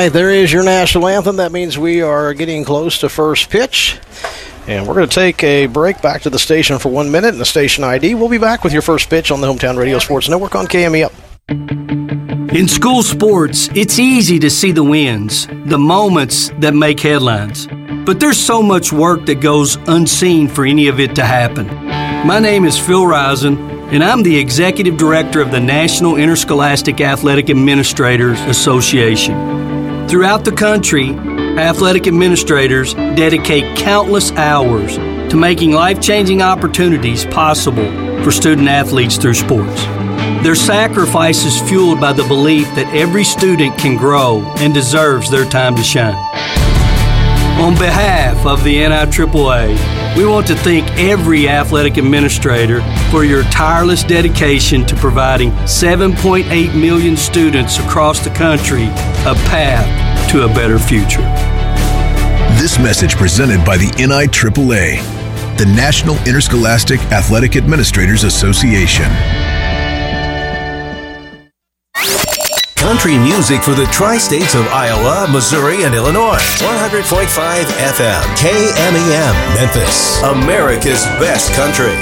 right, there is your national anthem. That means we are getting close to first pitch. And we're going to take a break back to the station for 1 minute and the station ID. We'll be back with your first pitch on the Hometown Radio Sports Network on KME Up. In school sports, it's easy to see the wins, the moments that make headlines. But there's so much work that goes unseen for any of it to happen. My name is Phil Risen, and I'm the Executive Director of the National Interscholastic Athletic Administrators Association. Throughout the country, athletic administrators dedicate countless hours to making life-changing opportunities possible for student athletes through sports. Their sacrifice is fueled by the belief that every student can grow and deserves their time to shine. On behalf of the NIAAA, we want to thank every athletic administrator for your tireless dedication to providing 7.8 million students across the country a path to a better future. This message presented by the NIAAA, the National Interscholastic Athletic Administrators Association. Country music for the tri-states of Iowa, Missouri, and Illinois. 100.5 FM, KMEM, Memphis, America's best country.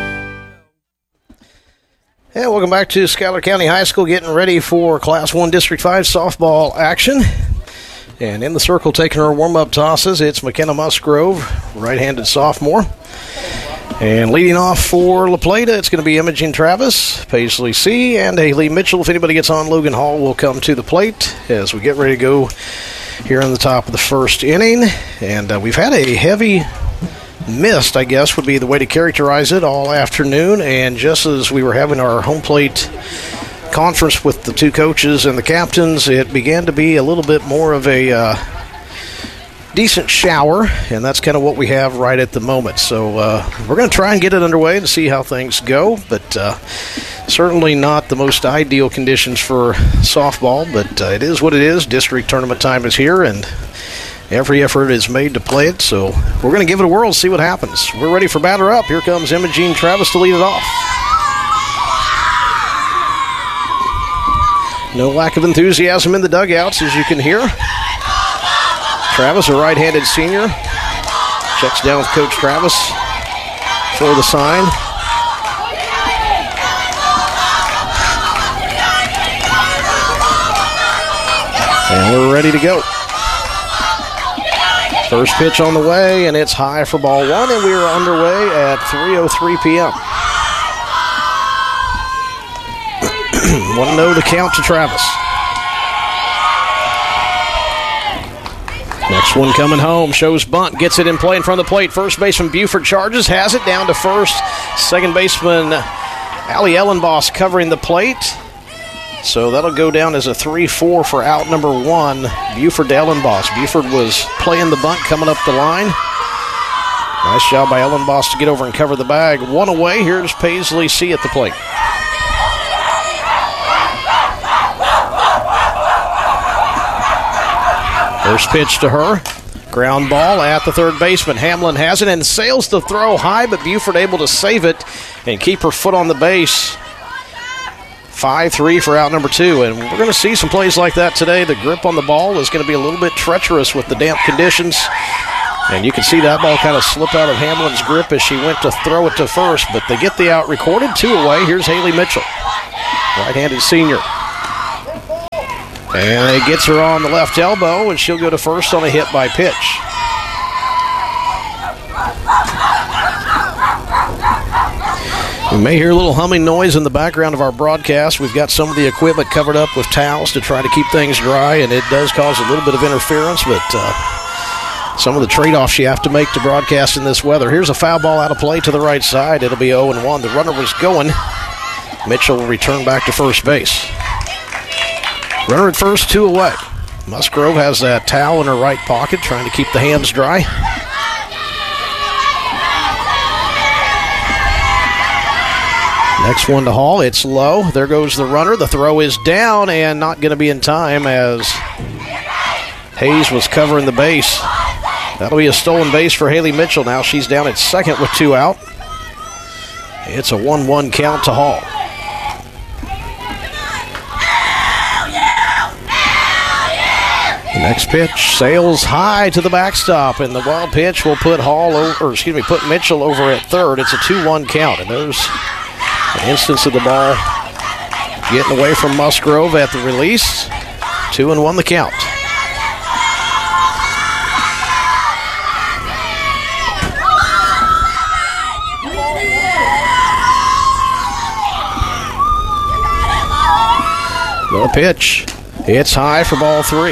Hey, welcome back to Schuyler County High School, getting ready for Class 1 District 5 softball action. And in the circle taking her warm-up tosses, it's McKenna Musgrove, right-handed sophomore. And leading off for La Plata, it's going to be Imogen Travis, Paisley C., and Haley Mitchell. If anybody gets on, Logan Hall will come to the plate as we get ready to go here in the top of the first inning. And we've had a heavy mist, I guess, would be the way to characterize it, all afternoon. And just as we were having our home plate conference with the two coaches and the captains, it began to be a little bit more of a decent shower, and that's kind of what we have right at the moment. So we're going to try and get it underway and see how things go, but certainly not the most ideal conditions for softball, but it is what it is. District tournament time is here, and every effort is made to play it, so we're going to give it a whirl, see what happens. We're ready for batter up. Here comes Imogen Travis to lead it off. No lack of enthusiasm in the dugouts, as you can hear. Travis, a right-handed senior, checks down with Coach Travis for the sign. And we're ready to go. First pitch on the way, and it's high for ball one, and we are underway at 3:03 p.m. 1-0 the count to Travis. Next one coming home, shows bunt, gets it in play in front of the plate. First baseman Buford charges, has it down to first. Second baseman Allie Ellenboss covering the plate. So that'll go down as a 3-4 for out number one, Buford to Ellenboss. Buford was playing the bunt coming up the line. Nice job by Ellenboss to get over and cover the bag. One away, here's Paisley C at the plate. First pitch to her. Ground ball at the third baseman. Hamlin has it and sails the throw high, but Buford able to save it and keep her foot on the base. 5-3 for out number two, and we're going to see some plays like that today. The grip on the ball is going to be a little bit treacherous with the damp conditions, and you can see that ball kind of slip out of Hamlin's grip as she went to throw it to first, but they get the out recorded. 2 away. Here's Haley Mitchell, right-handed senior. And it gets her on the left elbow, and she'll go to first on a hit by pitch. We may hear a little humming noise in the background of our broadcast. We've got some of the equipment covered up with towels to try to keep things dry, and it does cause a little bit of interference, but some of the trade-offs you have to make to broadcast in this weather. Here's a foul ball out of play to the right side. It'll be 0-1. The runner was going. Mitchell will return back to first base. Runner at first, 2 away. Musgrove has that towel in her right pocket, trying to keep the hands dry. Next one to Hall. It's low. There goes the runner. The throw is down and not going to be in time as Hayes was covering the base. That'll be a stolen base for Haley Mitchell. Now she's down at second with 2 out. It's a 1-1 count to Hall. The next pitch sails high to the backstop, and the wild pitch will put put Mitchell over at third. It's a 2-1 count, and there's an instance of the ball getting away from Musgrove at the release. 2-1 the count. The pitch. It's high for ball 3.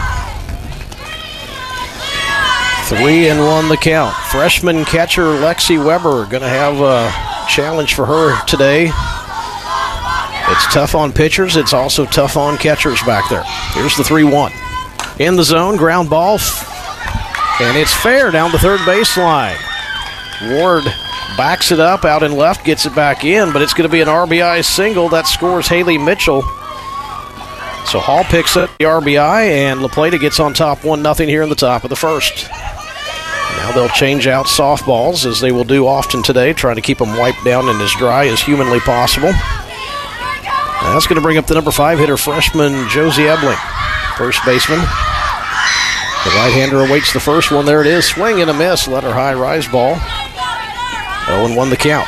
3-1 the count. Freshman catcher Lexi Weber going to have a challenge for her today. It's tough on pitchers. It's also tough on catchers back there. Here's the 3-1. In the zone, ground ball. And it's fair down the third baseline. Ward backs it up out in left, gets it back in, but it's going to be an RBI single. That scores Haley Mitchell. So Hall picks up the RBI, and La Plata gets on top 1-0 here in the top of the first. Now they'll change out softballs, as they will do often today, trying to keep them wiped down and as dry as humanly possible. That's going to bring up the number 5 hitter, freshman Josie Ebling, first baseman. The right-hander awaits the first one. There it is. Swing and a miss. Let her high rise ball. 0-1 the count.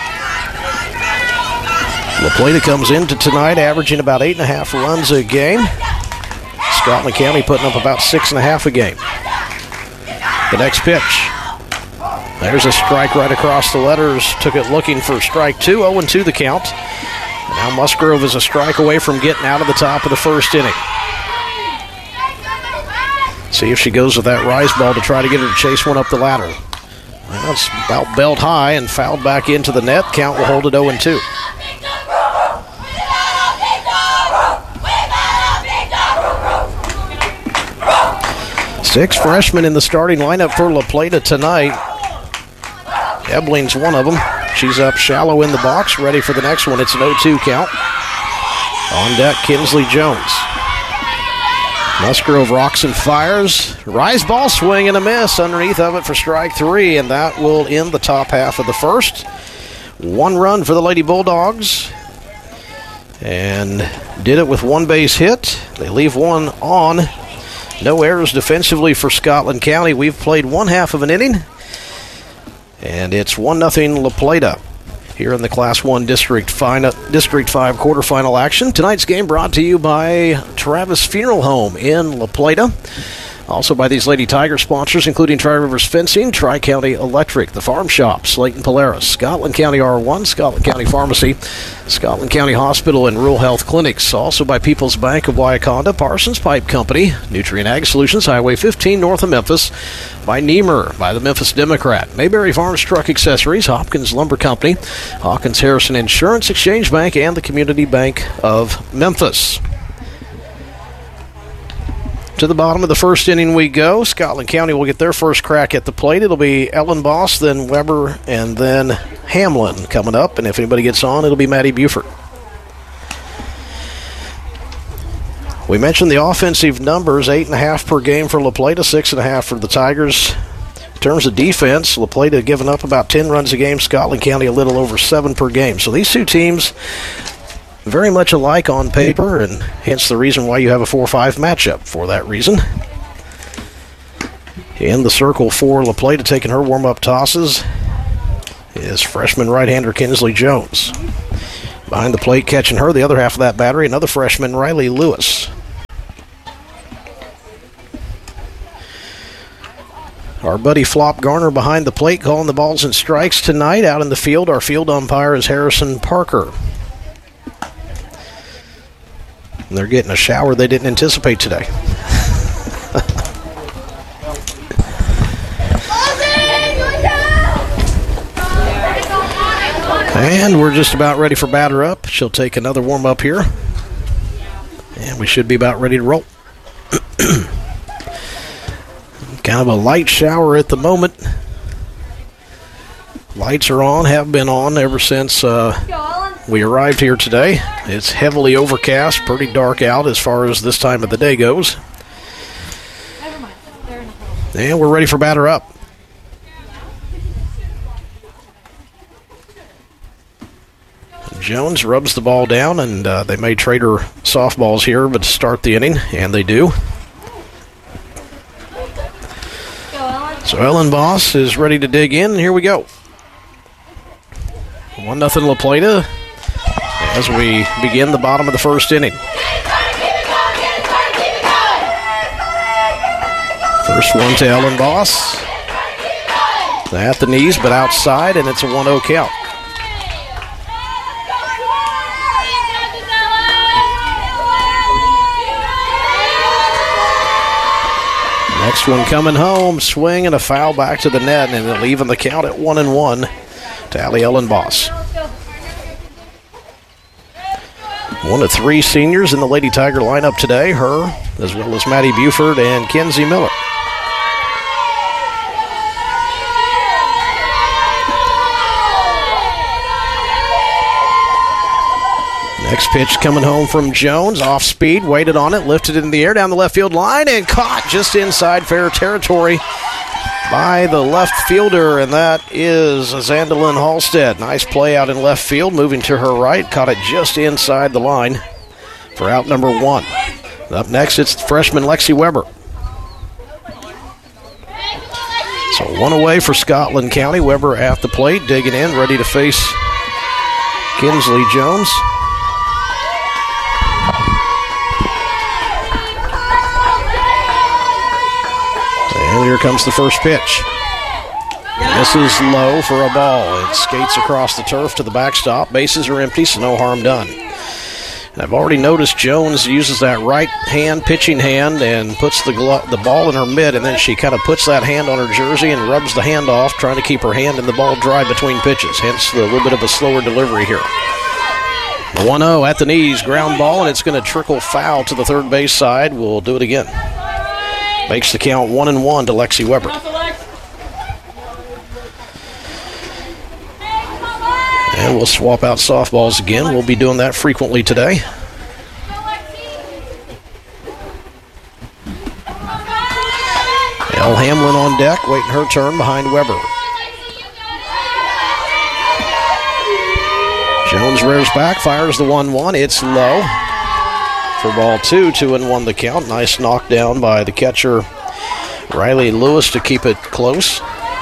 La Plata comes into tonight averaging about 8.5 runs a game. Scotland County putting up about 6.5 a game. The next pitch. There's a strike right across the letters. Took it looking for strike 2. 0-2 the count. And now Musgrove is a strike away from getting out of the top of the first inning. See if she goes with that rise ball to try to get her to chase one up the ladder. Well, it's about belt high and fouled back into the net. Count will hold it 0-2. 6 freshmen in the starting lineup for La Plata tonight. Ebling's one of them. She's up shallow in the box, ready for the next one. It's an 0-2 count. On deck, Kinsley Jones. Musgrove rocks and fires. Rise ball, swing and a miss underneath of it for strike 3, and that will end the top half of the first. 1 run for the Lady Bulldogs, and did it with 1 base hit. They leave 1 on. No errors defensively for Scotland County. We've played 1/2 of an inning, and it's 1-0 La Plata here in the Class 1 District 5 quarterfinal action. Tonight's game brought to you by Travis Funeral Home in La Plata. Also by these Lady Tiger sponsors, including Tri-Rivers Fencing, Tri-County Electric, The Farm Shop, Slayton Polaris, Scotland County R1, Scotland County Pharmacy, Scotland County Hospital and Rural Health Clinics. Also by People's Bank of Waiakonda, Parsons Pipe Company, Nutrient Ag Solutions, Highway 15 north of Memphis, by Niemer, by the Memphis Democrat, Mayberry Farms Truck Accessories, Hopkins Lumber Company, Hawkins Harrison Insurance Exchange Bank, and the Community Bank of Memphis. To the bottom of the first inning we go. Scotland County will get their first crack at the plate. It'll be Ellen Boss, then Weber, and then Hamlin coming up. And if anybody gets on, it'll be Maddie Buford. We mentioned the offensive numbers, 8.5 per game for La Plata, 6.5 for the Tigers. In terms of defense, La Plata giving up about 10 runs a game. Scotland County a little over 7 per game. So these two teams very much alike on paper, and hence the reason why you have a 4-5 matchup for that reason. In the circle for La Plata, taking her warm-up tosses, is freshman right-hander Kinsley Jones. Behind the plate, catching her, the other half of that battery, another freshman, Riley Lewis. Our buddy Flop Garner behind the plate, calling the balls and strikes tonight. Out in the field, our field umpire is Harrison Parker. And they're getting a shower they didn't anticipate today. And we're just about ready for batter up. She'll take another warm-up here. And we should be about ready to roll. Kind of a light shower at the moment. Lights are on, have been on ever since we arrived here today. It's heavily overcast, pretty dark out as far as this time of the day goes. And we're ready for batter up. Jones rubs the ball down, and they may trade her softballs here, but to start the inning, and they do. So Ellen Boss is ready to dig in, and here we go. 1-0 La Plata as we begin the bottom of the first inning. First one to Ellen Boss. At the knees, but outside, and it's a 1-0 count. Next one coming home, swing and a foul back to the net, and it'll even the count at 1-1 to Allie Ellen Boss. One of 3 seniors in the Lady Tiger lineup today, her, as well as Maddie Buford and Kenzie Miller. Next pitch coming home from Jones, off speed, waited on it, lifted it in the air down the left field line, and caught just inside fair territory by the left fielder, and that is Zandalyn Halstead. Nice play out in left field, moving to her right, caught it just inside the line for out number 1. Up next, it's freshman Lexi Weber. So 1 away for Scotland County. Weber at the plate, digging in, ready to face Kinsley Jones. And here comes the first pitch. This is low for a ball. It skates across the turf to the backstop. Bases are empty, so no harm done. And I've already noticed Jones uses that right hand, pitching hand, and puts the ball in her mitt, and then she kind of puts that hand on her jersey and rubs the hand off, trying to keep her hand and the ball dry between pitches, hence the little bit of a slower delivery here. 1-0 at the knees, ground ball, and it's going to trickle foul to the third base side. We'll do it again. Makes the count 1-1 to Lexi Weber. And we'll swap out softballs again. We'll be doing that frequently today. Elle Hamlin on deck, waiting her turn behind Weber. Jones rears back, fires the 1-1. It's low. For ball 2, 2-1 the count. Nice knockdown by the catcher, Riley Lewis, to keep it close.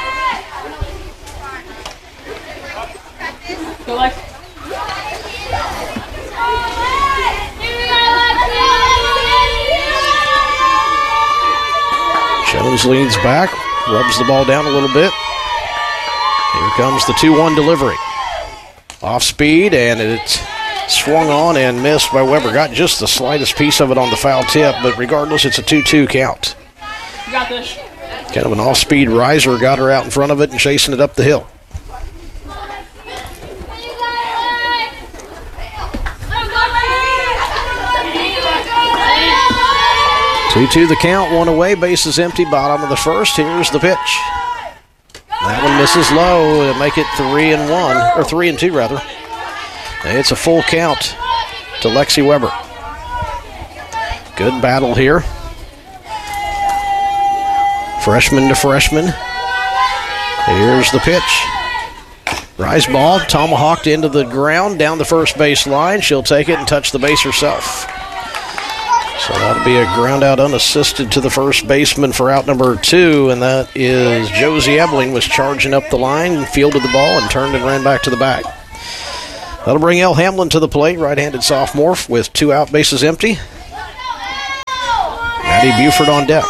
Jones leans back, rubs the ball down a little bit. Here comes the 2-1 delivery. Off speed, and it's swung on and missed by Weber. Got just the slightest piece of it on the foul tip, but regardless, it's a 2-2 count. You got this. Kind of an off-speed riser, got her out in front of it and chasing it up the hill. Two the count, 1 away, bases empty, bottom of the first. Here's the pitch. That one misses low to make it 3-1, or 3-2 rather. It's a full count to Lexi Weber. Good battle here. Freshman to freshman. Here's the pitch. Rise ball, tomahawked into the ground, down the first base line. She'll take it and touch the base herself. So that'll be a ground out unassisted to the first baseman for out number 2, and that is Josie Ebling. Was charging up the line, fielded the ball, and turned and ran back to the bag. That'll bring Elle Hamlin to the plate, right-handed sophomore with 2 out, bases empty. Maddie Buford on deck.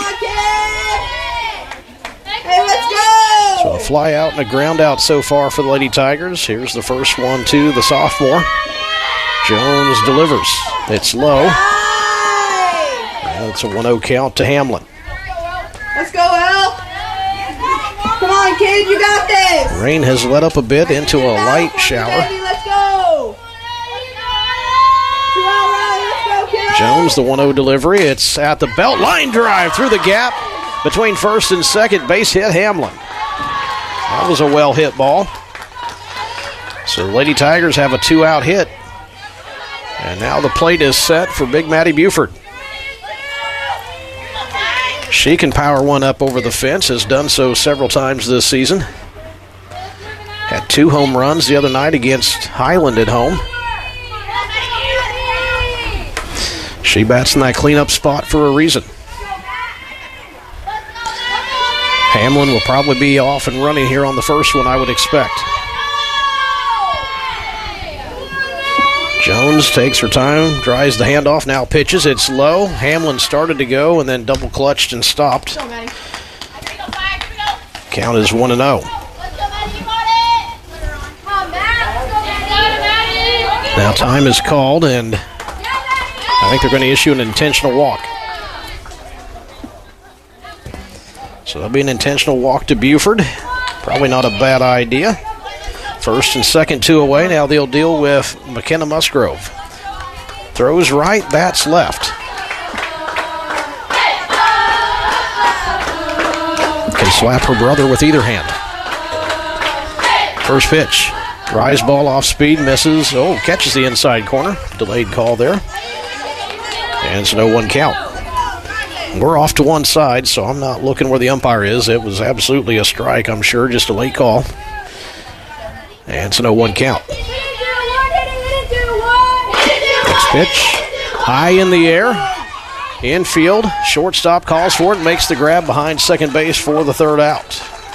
So a fly out and a ground out so far for the Lady Tigers. Here's the first one to the sophomore. Jones delivers. It's low. It's a 1-0 count to Hamlin. Let's go, Elle. Come on, kid, you got this. Rain has let up a bit into a light shower. Baby, let's go. Let's go, kiddo. Jones, the 1-0 delivery. It's at the belt. Line drive through the gap between first and second. Base hit Hamlin. That was a well-hit ball. So the Lady Tigers have a 2-out hit. And now the plate is set for Big Maddie Buford. She can power one up over the fence, has done so several times this season. Had 2 home runs the other night against Highland at home. She bats in that cleanup spot for a reason. Hamlin will probably be off and running here on the first one, I would expect. Jones takes her time, dries the handoff, now pitches. It's low. Hamlin started to go and then double clutched and stopped. Count is 1-0. Now time is called, and I think they're going to issue an intentional walk. So that'll be an intentional walk to Buford. Probably not a bad idea. First and second, 2 away. Now they'll deal with McKenna Musgrove. Throws right, bats left. Can slap her brother with either hand. First pitch. Rise ball off speed, misses. Oh, catches the inside corner. Delayed call there. And it's a 0-1 count. We're off to one side, so I'm not looking where the umpire is. It was absolutely a strike, I'm sure, just a late call. And it's a 0-1 count. Next pitch. High in the air. Infield. Shortstop calls for it and makes the grab behind second base for the third out.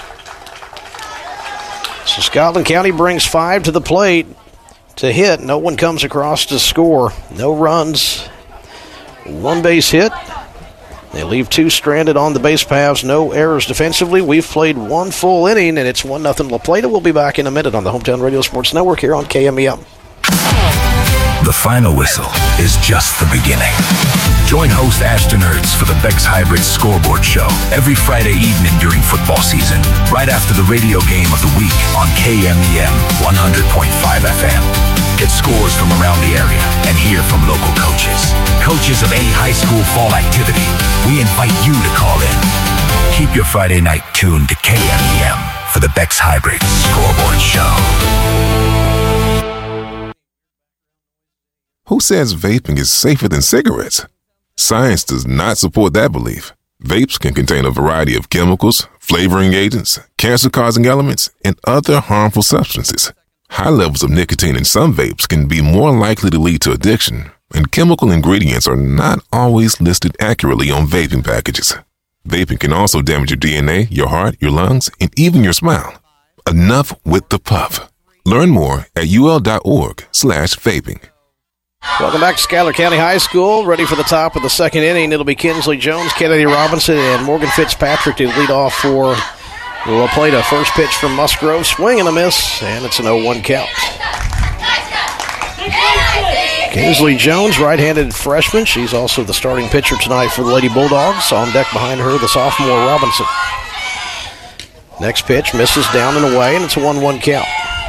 So Scotland County brings 5 to the plate to hit. No one comes across to score. No runs. 1 base hit. They leave 2 stranded on the base paths. No errors defensively. We've played 1 full inning, and it's 1-0 La Plata. We'll be back in a minute on the Hometown Radio Sports Network here on KMEM. The final whistle is just the beginning. Join host Ashton Ertz for the Bex Hybrid Scoreboard Show every Friday evening during football season, right after the radio game of the week on KMEM 100.5 FM. Get scores from around the area and hear from local coaches. Coaches of any high school fall activity, we invite you to call in. Keep your Friday night tuned to KMEM for the Bex Hybrid Scoreboard Show. Who says vaping is safer than cigarettes? Science does not support that belief. Vapes can contain a variety of chemicals, flavoring agents, cancer-causing elements, and other harmful substances. High levels of nicotine in some vapes can be more likely to lead to addiction, and chemical ingredients are not always listed accurately on vaping packages. Vaping can also damage your DNA, your heart, your lungs, and even your smile. Enough with the puff. Learn more at ul.org/vaping. Welcome back to Schuyler County High School. Ready for the top of the second inning. It'll be Kinsley Jones, Kennedy Robinson, and Morgan Fitzpatrick to lead off for La Plata. First pitch from Musgrove. Swing and a miss, and it's an 0-1 count. Kinsley Jones, right-handed freshman. She's also the starting pitcher tonight for the Lady Bulldogs. On deck behind her, the sophomore Robinson. Next pitch misses down and away, and it's a 1-1 count.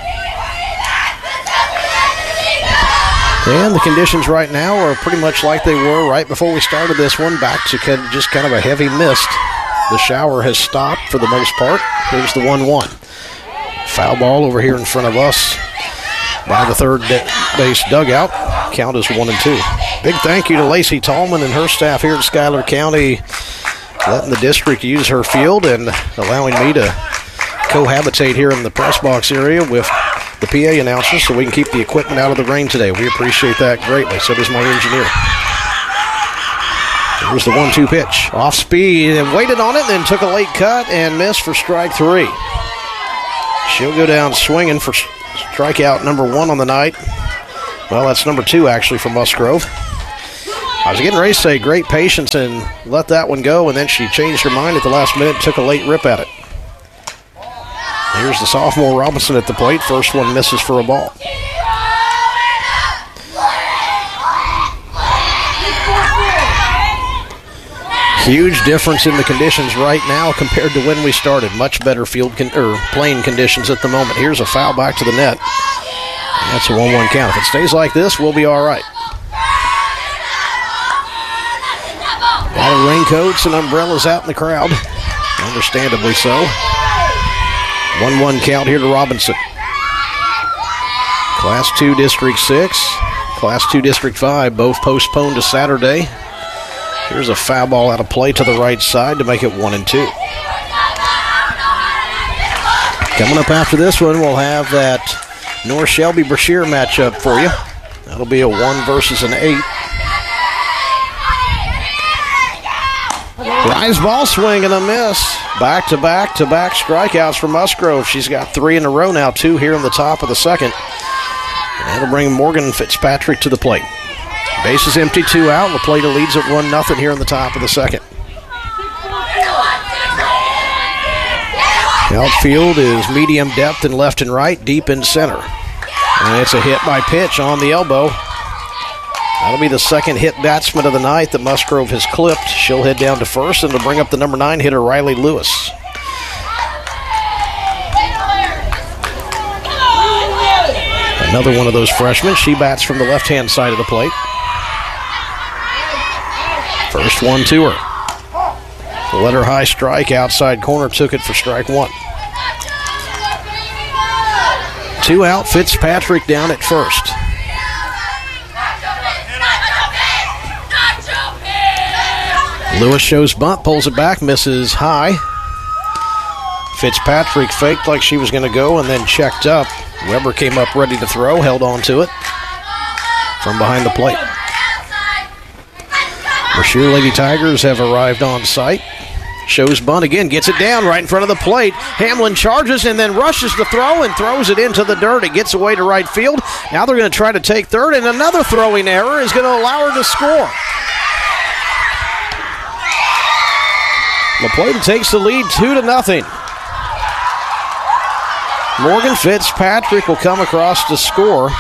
And the conditions right now are pretty much like they were right before we started this one. Back to just kind of a heavy mist. The shower has stopped for the most part. Here's the 1-1. Foul ball over here in front of us by the third base dugout. Count is 1-2. Big thank you to Lacey Tallman and her staff here at Schuyler County, letting the district use her field and allowing me to cohabitate here in the press box area with the PA announcers so we can keep the equipment out of the rain today. We appreciate that greatly. So does my engineer. Here's the 1-2 pitch. Off speed and waited on it, then took a late cut and missed for strike 3. She'll go down swinging for strikeout number 1 on the night. Well, that's number 2 actually for Musgrove. I was getting ready to say great patience and let that one go, and then she changed her mind at the last minute and took a late rip at it. Here's the sophomore Robinson at the plate. First one misses for a ball. Huge difference in the conditions right now compared to when we started. Much better field playing conditions at the moment. Here's a foul back to the net. And that's a 1-1 count. If it stays like this, we'll be all right. A lot of raincoats and umbrellas out in the crowd. Understandably so. 1-1 count here to Robinson. Class 2 District 6, Class 2 District 5, both postponed to Saturday. Here's a foul ball out of play to the right side to make it 1-2. Coming up after this one, we'll have that North Shelby-Brashear matchup for you. That'll be a 1 versus an 8. Rise ball, swing and a miss. Back-to-back strikeouts for Musgrove. She's got 3 in a row now, 2 here in the top of the second. And that'll bring Morgan Fitzpatrick to the plate. Bases empty, 2 out. La Plata leads at 1-0 here in the top of the second. Outfield is medium depth and left and right, deep in center. And it's a hit by pitch on the elbow. That'll be the second hit batsman of the night that Musgrove has clipped. She'll head down to first and to bring up the number 9 hitter, Riley Lewis. Another one of those freshmen. She bats from the left-hand side of the plate. First one to her. Letter high strike, outside corner, took it for strike 1. 2 out, Fitzpatrick down at first. Lewis shows bunt, pulls it back, misses high. Fitzpatrick faked like she was going to go and then checked up. Weber came up ready to throw, held on to it from behind the plate. Brashear Lady Tigers have arrived on site. Shows bunt again, gets it down right in front of the plate. Hamlin charges and then rushes to throw and throws it into the dirt. It gets away to right field. Now they're going to try to take third, and another throwing error is going to allow her to score. La Plata takes the lead 2-0. Morgan Fitzpatrick will come across to score.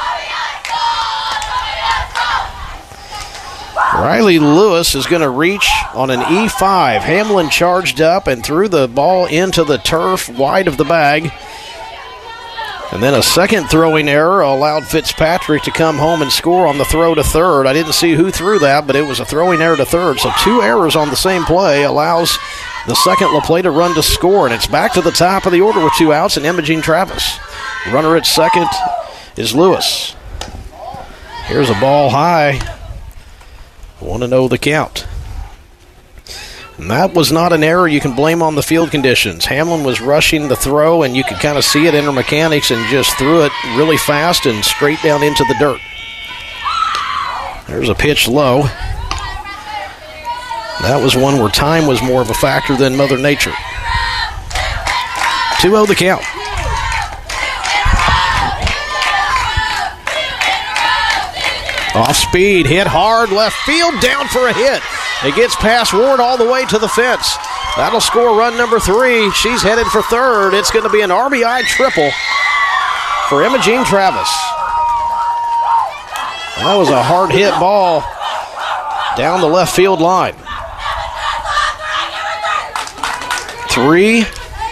Riley Lewis is going to reach on an E5. Hamlin charged up and threw the ball into the turf wide of the bag. And then a second throwing error allowed Fitzpatrick to come home and score on the throw to third. I didn't see who threw that, but it was a throwing error to third. So 2 errors on the same play allows the second La Plata run to score. And it's back to the top of the order with 2 outs and Imogene Travis. Runner at second is Lewis. Here's a ball high. 1-0 the count. And that was not an error you can blame on the field conditions. Hamlin was rushing the throw, and you could kind of see it in her mechanics, and just threw it really fast and straight down into the dirt. There's a pitch low. That was one where time was more of a factor than Mother Nature. 2-0 the count. Off speed, hit hard, left field, down for a hit. It gets past Ward all the way to the fence. That'll score run number 3. She's headed for third. It's going to be an RBI triple for Imogene Travis. That was a hard hit ball down the left field line. 3-0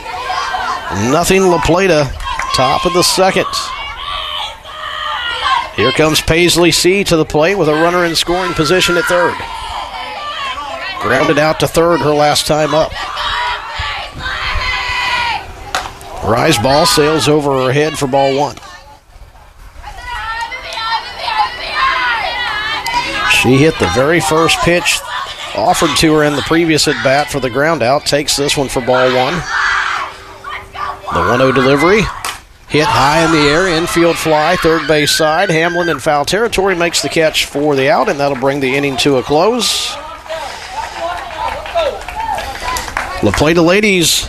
La Plata, top of the second. Here comes Paisley C to the plate with a runner in scoring position at third. Grounded out to third her last time up. Rise ball sails over her head for ball 1. She hit the very first pitch offered to her in the previous at bat for the ground out. Takes this one for ball 1. The 1-0 delivery. Hit high in the air, infield fly, third base side. Hamlin in foul territory makes the catch for the out, and that'll bring the inning to a close. La Plata ladies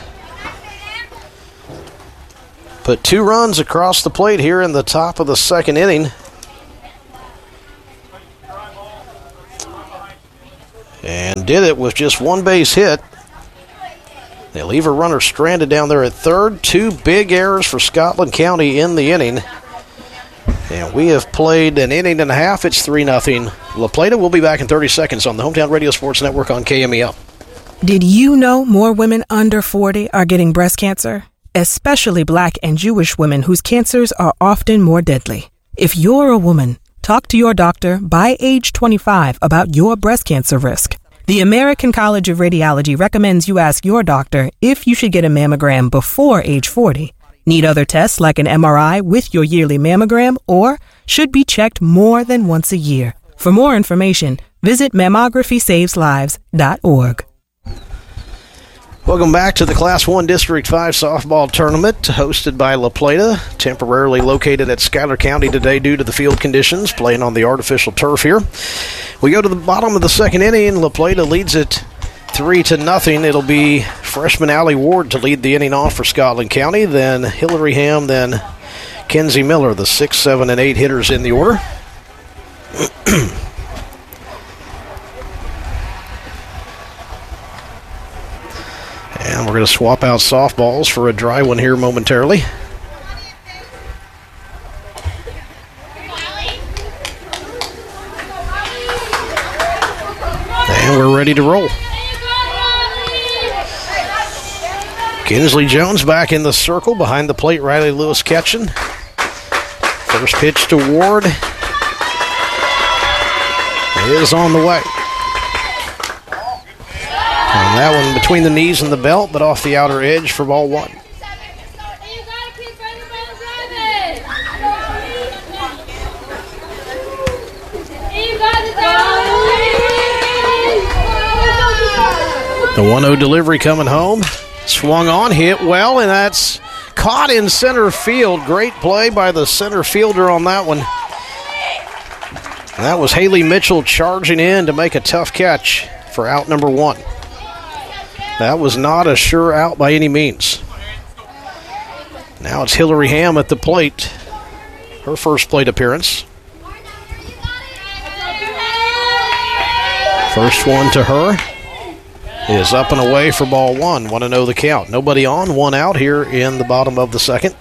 put 2 runs across the plate here in the top of the second inning. And did it with just 1 base hit. They leave a runner stranded down there at third. 2 big errors for Scotland County in the inning. And we have played an inning and a half. It's 3-0. La Plata will be back in 30 seconds on the Hometown Radio Sports Network on KMEL. Did you know more women under 40 are getting breast cancer? Especially Black and Jewish women whose cancers are often more deadly. If you're a woman, talk to your doctor by age 25 about your breast cancer risk. The American College of Radiology recommends you ask your doctor if you should get a mammogram before age 40. Need other tests like an MRI with your yearly mammogram, or should be checked more than once a year. For more information, visit mammographySavesLives.org. Welcome back to the Class 1 District 5 softball tournament hosted by La Plata, temporarily located at Schuyler County today due to the field conditions, playing on the artificial turf here. We go to the bottom of the second inning. La Plata leads it 3-0. It'll be freshman Allie Ward to lead the inning off for Scotland County, then Hillary Ham, then Kenzie Miller, the 6, 7, and 8 hitters in the order. And we're going to swap out softballs for a dry one here momentarily. And we're ready to roll. Kinsley Jones back in the circle. Behind the plate, Riley Lewis catching. First pitch to Ward is on the way. And that one between the knees and the belt, but off the outer edge for ball 1. The 1-0 delivery coming home. Swung on, hit well, and that's caught in center field. Great play by the center fielder on that one. And that was Haley Mitchell charging in to make a tough catch for out number 1. That was not a sure out by any means. Now it's Hillary Ham at the plate. Her first plate appearance. First one to her is up and away for ball 1. 1-0 the count. Nobody on, 1 out here in the bottom of the second.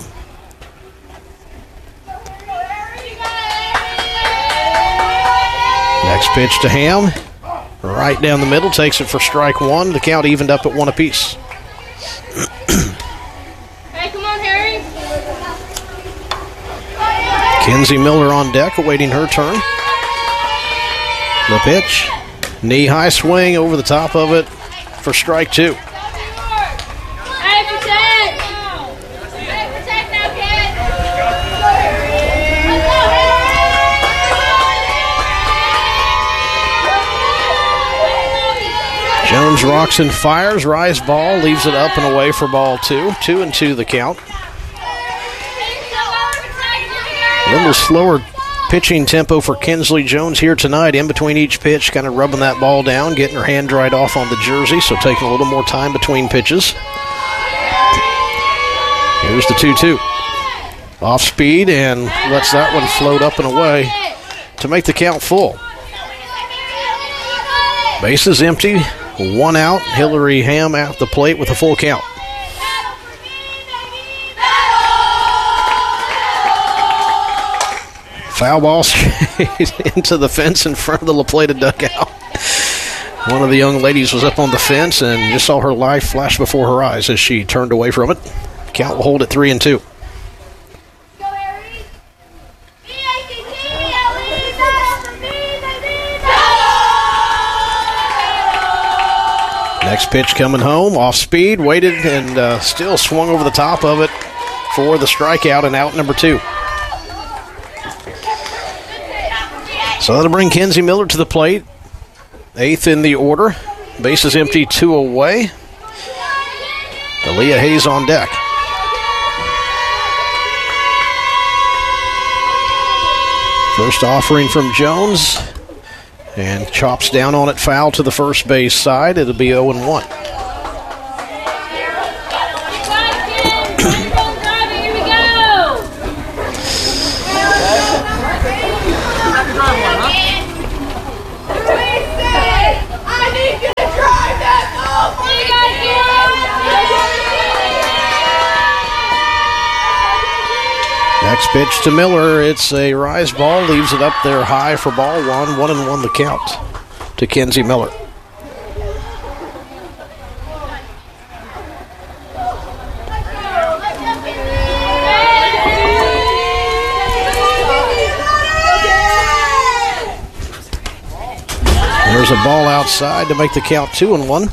Next pitch to Ham. Right down the middle, takes it for strike 1. The count evened up at 1 apiece. Hey, come on, Harry. Kenzie Miller on deck, awaiting her turn. The pitch. Knee-high swing over the top of it for strike 2. Hey, protect. Hey, protect now, kid. Jones rocks and fires. Rise ball, leaves it up and away for ball 2. 2-2 the count. A little slower pitching tempo for Kinsley Jones here tonight. In between each pitch, kind of rubbing that ball down, getting her hand dried off on the jersey, so taking a little more time between pitches. Here's the 2-2. Off speed and lets that one float up and away to make the count full. Bases empty, 1 out. Hillary Ham at the plate with a full count. Foul ball straight into the fence in front of the La Plata dugout. One of the young ladies was up on the fence and just saw her life flash before her eyes as she turned away from it. Count will hold at 3-2. Next pitch coming home, off speed, waited and still swung over the top of it for the strikeout and out number 2. So that'll bring Kenzie Miller to the plate. 8th in the order. Bases empty, 2 away. Aaliyah Hayes on deck. First offering from Jones. And chops down on it, foul to the first base side. It'll be 0-1. Next pitch to Miller. It's a rise ball. Leaves it up there high for ball 1. 1-1 the count to Kenzie Miller. There's a ball outside to make the count 2-1.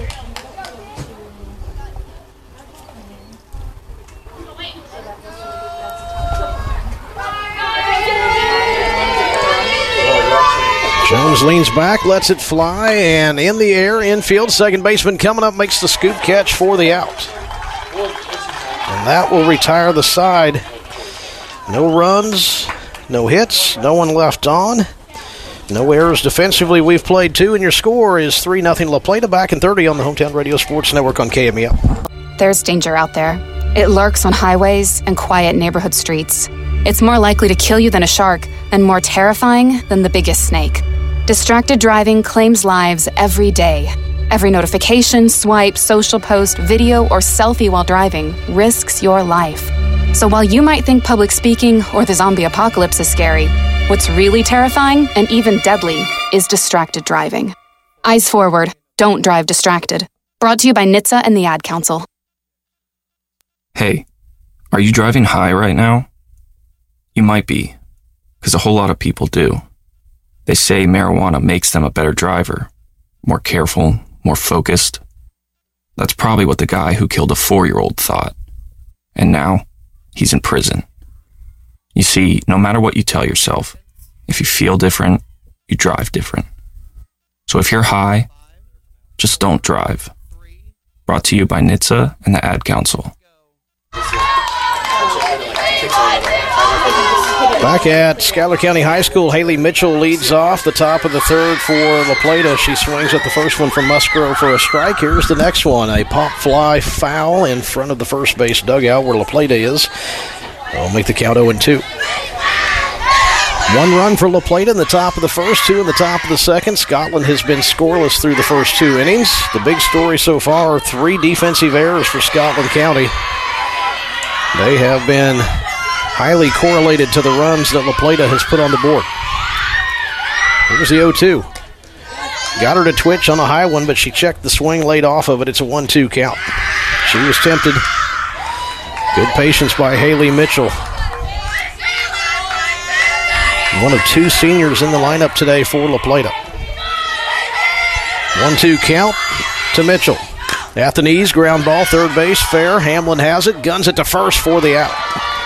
Jones leans back, lets it fly, and in the air, infield. Second baseman coming up, makes the scoop catch for the out. And that will retire the side. No runs, no hits, no one left on. No errors defensively. We've played 2, and your score is 3-0 La Plata. Back in 30 on the Hometown Radio Sports Network on KMEL. There's danger out there. It lurks on highways and quiet neighborhood streets. It's more likely to kill you than a shark, and more terrifying than the biggest snake. Distracted driving claims lives every day. Every notification, swipe, social post, video, or selfie while driving risks your life. So while you might think public speaking or the zombie apocalypse is scary, what's really terrifying and even deadly is distracted driving. Eyes forward. Don't drive distracted. Brought to you by NHTSA and the Ad Council. Hey, are you driving high right now? You might be, because a whole lot of people do. They say marijuana makes them a better driver, more careful, more focused. That's probably what the guy who killed a 4-year-old thought. And now, he's in prison. You see, no matter what you tell yourself, if you feel different, you drive different. So if you're high, just don't drive. Brought to you by NHTSA and the Ad Council. Back at Schuyler County High School, Haley Mitchell leads off the top of the third for La Plata. She swings at the first one from Musgrove for a strike. Here's the next one, a pop fly foul in front of the first base dugout where La Plata is. That'll make the count 0-2. 1 run for La Plata in the top of the first, 2 in the top of the second. Scotland has been scoreless through the first 2 innings. The big story so far, 3 defensive errors for Scotland County. They have been highly correlated to the runs that La Plata has put on the board. Here's the 0-2. Got her to twitch on a high one, but she checked the swing late off of it. It's a 1-2 count. She was tempted. Good patience by Haley Mitchell. One of 2 seniors in the lineup today for La Plata. 1-2 count to Mitchell. At the knees, ground ball, third base, fair. Hamlin has it, guns it to first for the out.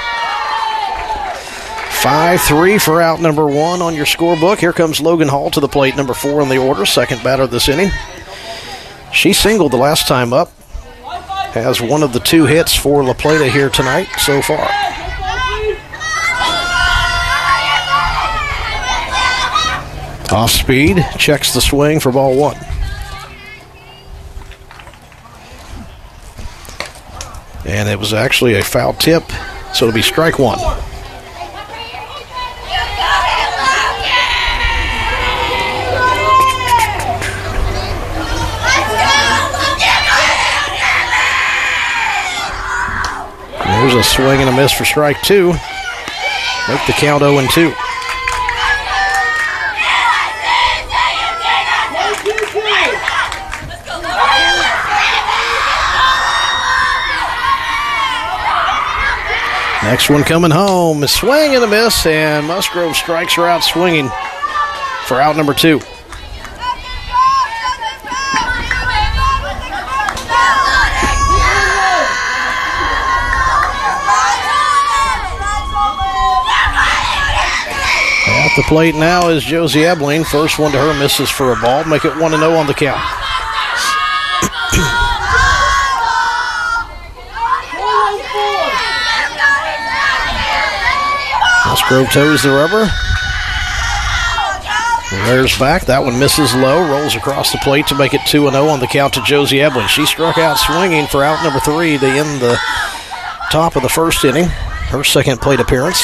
5-3 for out number 1 on your scorebook. Here comes Logan Hall to the plate, number 4 in the order, second batter this inning. She singled the last time up. Has one of the 2 hits for La Plata here tonight so far. Off speed, checks the swing for ball 1. And it was actually a foul tip, so it'll be strike 1. There's a swing and a miss for strike 2. Make the count 0-2. Next one coming home. A swing and a miss, and Musgrove strikes her out swinging for out number 2. At the plate now is Josie Ebling. First one to her misses for a ball. Make it 1-0 on the count. Musgrove toes the rubber. There's back. That one misses low. Rolls across the plate to make it 2-0 on the count to Josie Ebling. She struck out swinging for out number 3 to end the top of the first inning. Her second plate appearance.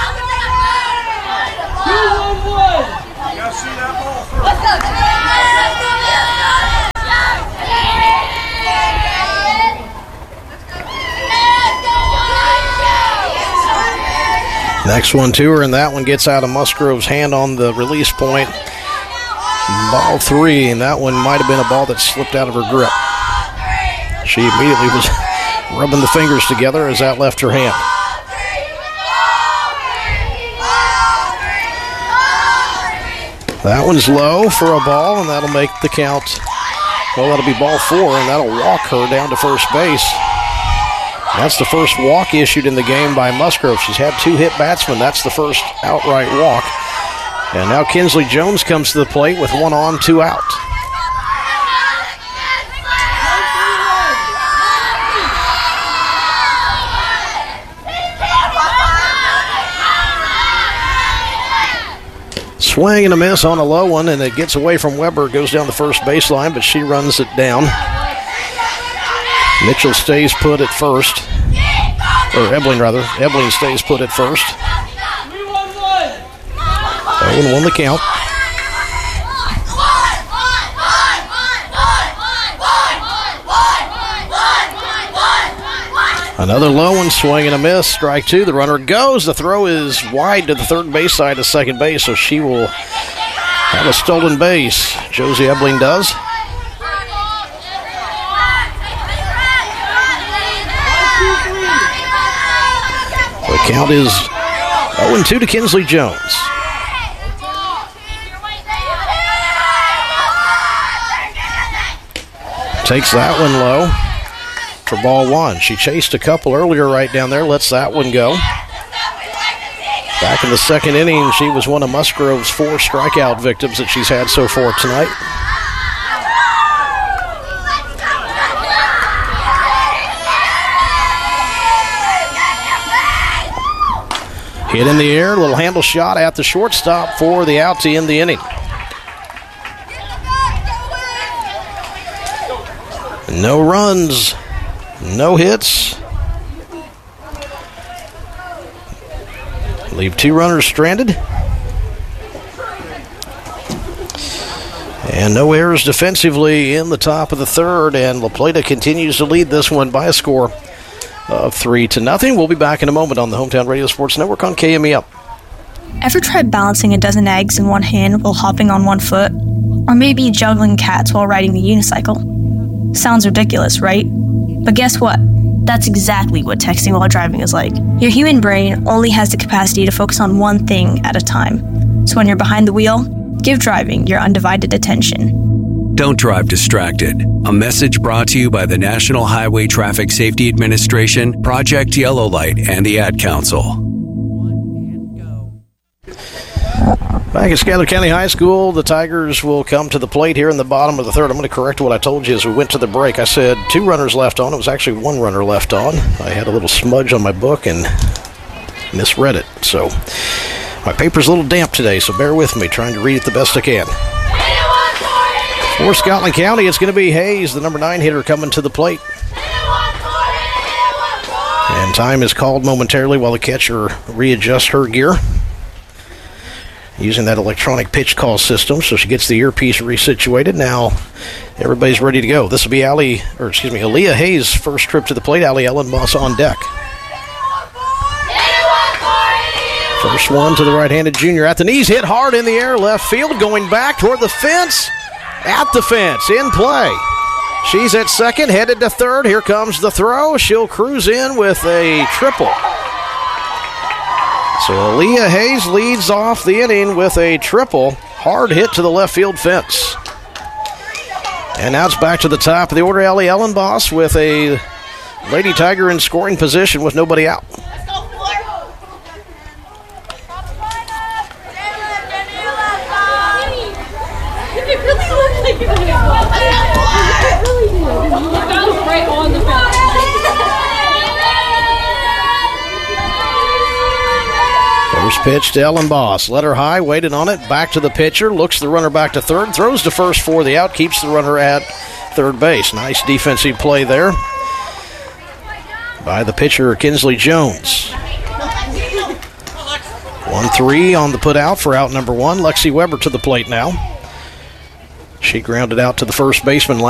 Next one to her, and that one gets out of Musgrove's hand on the release point. Ball 3, and that one might have been a ball that slipped out of her grip. She immediately was rubbing the fingers together as that left her hand. That one's low for a ball, and that'll make the count. Well, that'll be ball 4, and that'll walk her down to first base. That's the first walk issued in the game by Musgrove. She's had 2 hit batsmen. That's the first outright walk. And now Kinsley Jones comes to the plate with 1 on, 2 out. Swing and a miss on a low one, and it gets away from Weber. Goes down the first baseline, but she runs it down. Mitchell stays put at first. Or Ebling, rather. Ebling stays put at first. 0-1 the count. Another low one, swing and a miss. Strike two. The runner goes. The throw is wide to the third base side of second base, so she will have a stolen base. Josie Ebling does. The count is 0-2 to Kinsley Jones. Takes that one low for ball one. She chased a couple earlier right down there, lets that one go. Back in the second inning, she was one of Musgrove's 4 strikeout victims that she's had so far tonight. Hit in the air, little handle shot at the shortstop for the out to end the inning. No runs, no hits. Leave 2 runners stranded. And no errors defensively in the top of the third, and La Plata continues to lead this one by a score of 3-0. We'll be back in a moment on the Hometown Radio Sports Network on KME Up. Ever tried balancing a dozen eggs in one hand while hopping on one foot? Or maybe juggling cats while riding the unicycle? Sounds ridiculous, right? But guess what? That's exactly what texting while driving is like. Your human brain only has the capacity to focus on one thing at a time. So when you're behind the wheel, give driving your undivided attention. Don't drive distracted. A message brought to you by the National Highway Traffic Safety Administration, Project Yellow Light, and the Ad Council. Back at Schuyler County High School, the Tigers will come to the plate here in the bottom of the third. I'm going to correct what I told you as we went to the break. I said 2 runners left on. It was actually 1 runner left on. I had a little smudge on my book and misread it. So my paper's a little damp today, so bear with me, trying to read it the best I can. For Scotland County, it's going to be Hayes, the number 9 hitter, coming to the plate. And time is called momentarily while the catcher readjusts her gear, using that electronic pitch call system, so she gets the earpiece resituated. Now everybody's ready to go. This will be Aaliyah Hayes' first trip to the plate. Allie Ellenboss on deck. First one to the right-handed junior at the knees, hit hard in the air, left field, going back toward the fence. At the fence, in play. She's at second, headed to third. Here comes the throw. She'll cruise in with a triple. So Aaliyah Hayes leads off the inning with a triple. Hard hit to the left field fence. And now it's back to the top of the order. Allie Ellenboss with a Lady Tiger in scoring position with nobody out. First pitch to Ellenboss. Let her high, waited on it, back to the pitcher, looks the runner back to third, throws to first for the out, keeps the runner at third base. Nice defensive play there by the pitcher, Kinsley Jones. 1-3 on the put out for out number 1. Lexi Weber to the plate now. She grounded out to the first baseman